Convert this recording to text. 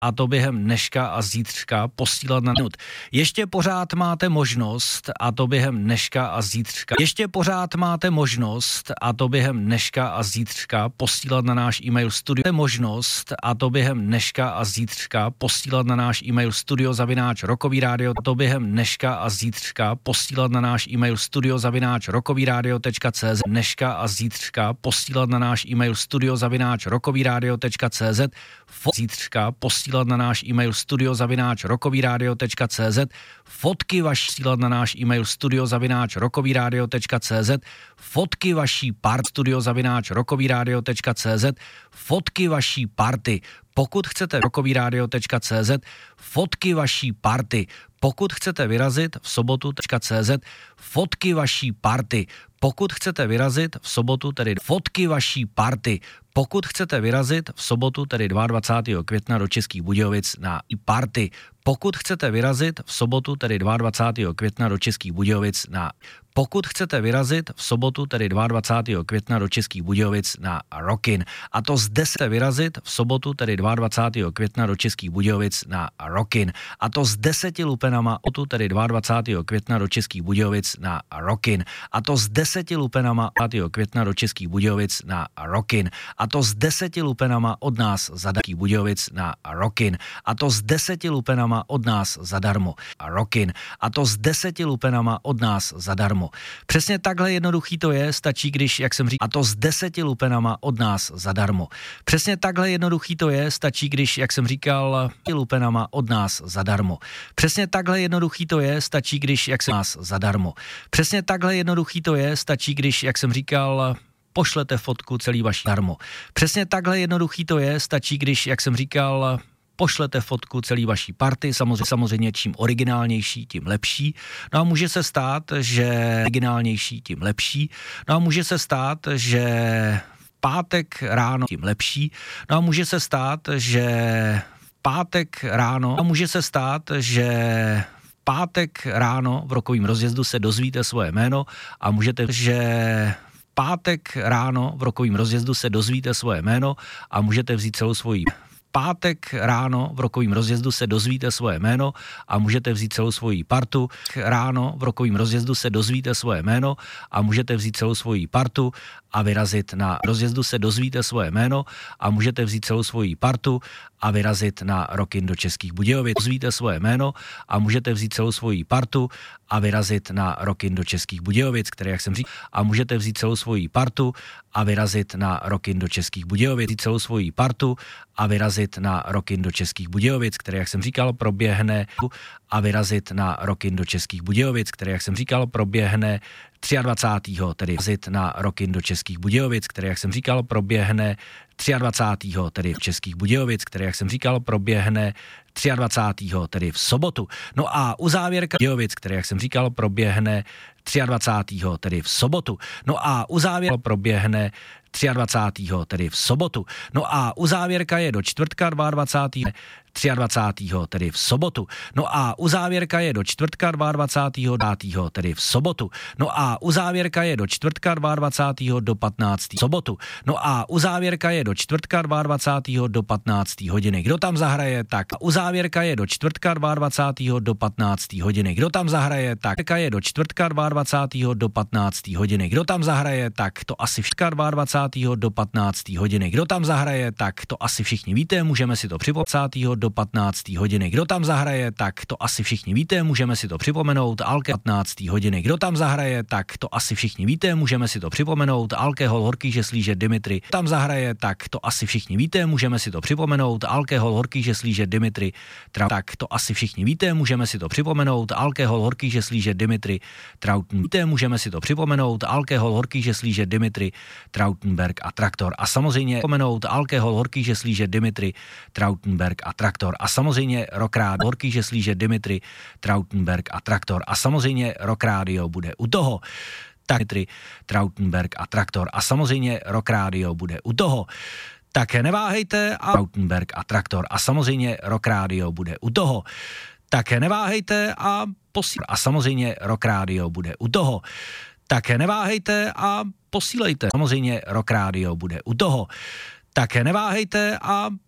a to během dneška a zítřka posílat na minut. Ještě pořád máte možnost, a to během dneška a zítřka. Ještě pořád máte možnost, a to během dneška a zítřka posílat na náš e-mail studio. Možnost, a to během dneška a zítřka posílat na náš e-mail studio@rockovyradio. A to během dneška a zítřka posílat na náš e-mail studio@rockovyradio.cz. Dneška a zítřka posílat na náš e-mail studio@rockovyradio.cz. Zítřka posílat na náš e-mail studio@rockovyradio.cz. Fotky vaší posílat na náš e-mail studio@rockovyradio.cz. Fotky vaší part studio@rockovyradio.cz. Fotky vaší party. Pokud chcete rockovyradio.cz. Fotky vaší party. Pokud chcete vyrazit v sobotu.cz. Fotky vaší party. Pokud chcete vyrazit v sobotu, tedy fotky vaší party. Pokud chcete vyrazit v sobotu, tedy 22. května do Českých Budějovic na party. Pokud chcete vyrazit v sobotu, tedy 22. května do Českých Budějovic na Pokud chcete vyrazit v sobotu, tedy 22. května do Českých Budějovic na Rockin. A to zde se vyrazit v sobotu, tedy 22. května do Českých Budějovic na Rockin. A to s 10 lupenama, tedy 22. května do Českých Budějovic na Rockin. A to s 10 lupenama 5. května do Českých Budějovic na Rockin. A to s 10 lupenama od nás za Českých Budějovic na Rockin. A to s 10 lupenama od nás zadarmo. Rockin. A to s 10 lupenama od nás zadarmo. Přesně takhle jednoduchý to je, stačí, když, jak jsem říkal, a to s 10 lupenama od nás zadarmo. Přesně takhle jednoduchý to je, stačí, když, jak jsem říkal, lupenama od nás zadarmo. Přesně takhle jednoduchý to je, stačí, když, jak jsem nás zadarmo. Přesně takhle jednoduchý to je, stačí, když, jak jsem říkal, pošlete fotku celý vaší darmo. Přesně takhle jednoduchý to je, stačí, když, jak jsem říkal, pošlete fotku celý vaší party, samozřejmě čím originálnější, tím lepší. No a může se stát, že originálnější, tím lepší. No a může se stát, že v pátek ráno tím lepší. No a může se stát, že v pátek ráno, a může se stát, že v pátek ráno v rokovém rozjezdu se dozvíte svoje jméno a můžete, že v pátek ráno v rokovém rozjezdu se dozvíte svoje jméno a můžete vzít celou svoji pátek ráno v rokovém rozjezdu se dozvíte svoje jméno a můžete vzít celou svoji partu. Ráno v rokovém rozjezdu se dozvíte svoje jméno a můžete vzít celou svoji partu a vyrazit na rozjezdu se dozvíte svoje jméno a můžete vzít celou svoji partu a vyrazit na Rockin do Českých Budějovic. Dozvíte svoje jméno a můžete vzít celou svoji partu a vyrazit na Rockin do Českých Budějovic, které, jak jsem říkal, a můžete vzít celou svoji partu a vyrazit na Rockin do Českých Budějovic. Vzít celou svoji partu a vyrazit na Rockin do Českých Budějovic, které, jak jsem říkal, proběhne a vyrazit na Rockin do Českých Budějovic, které, jak jsem říkal, proběhne 23. tedy vyrazit na Rockin do Českých Budějovic, které, jak jsem říkal, proběhne 23. tedy v Českých Budějovic, které, jak jsem říkal, proběhne 23. tedy v sobotu. No a uzávěrka Budějovic, které, jak jsem říkal, proběhne 23. tedy v sobotu. No a uzávěrka proběhne 23. tedy v sobotu. No a uzávěrka je do čtvrtka 22. 23. tedy v sobotu. No a uzávěrka je do čtvrtka 22. 5. tedy v sobotu. No a uzávěrka je do čtvrtka 22. do 15. sobotu. No a uzávěrka je do čtvrtka 22. do 15. hodiny. Kdo tam zahraje, tak uzávěrka je do čtvrtka 22. do 15. hodiny. Kdo tam zahraje, tak je do čtvrtka 22. do 15. hodiny. Kdo tam zahraje, tak to asi vška 22. do 15. hodiny. Kdo tam zahraje, tak to asi všichni víte, můžeme si to připomenout do 15. hodiny. Kdo tam zahraje, tak to asi všichni víte, můžeme si to připomenout. 15. hodiny. Kdo tam zahraje, tak to asi všichni víte, můžeme si to připomenout. Alkohol, horký žeslíže, Dimitri. Tam zahraje, tak to asi všichni víte, můžeme si to připomenout. Alkohol, horký žeslíže, Dimitri. Tak to asi všichni víte, můžeme si to připomenout. Alkohol, horký žeslíže, Dimitri. Trautenberg. Víte, můžeme si to připomenout. Alkohol, horký žeslíže, Dimitri. Trautenberg a Traktor. A samozřejmě připomenout alkohol, horký žeslíže, Dimitri. Trautenberg a Traktor. A samozřejmě Rock Radio, horký žeslíže, Dimitri. Trautenberg a Traktor. A samozřejmě Rock Radio bude u toho. Dimitri, Trautenberg a Traktor. A samozřejmě Rock Radio bude u toho. Tak neváhejte a Trautenberg a Traktor. A samozřejmě Rock Radio bude u toho. Tak neváhejte a posílejte. A samozřejmě Rock Radio bude u toho. Tak neváhejte a posílejte. Samozřejmě Rock Radio bude u toho. Tak neváhejte a